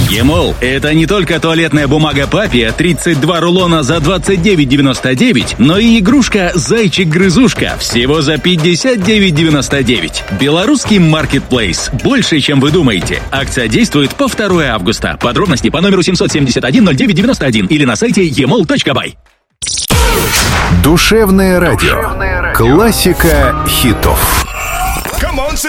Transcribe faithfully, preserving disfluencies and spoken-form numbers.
Емол – это не только туалетная бумага Папия тридцать два рулона за двадцать девять девяносто девять, но и игрушка «Зайчик-грызушка» всего за пятьдесят девять девяносто девять. Белорусский маркетплейс. Больше, чем вы думаете. Акция действует по второго августа. Подробности по номеру семьсот семьдесят один ноль девять девяносто один или на сайте емол точка бай. Душевное радио. Классика хитов.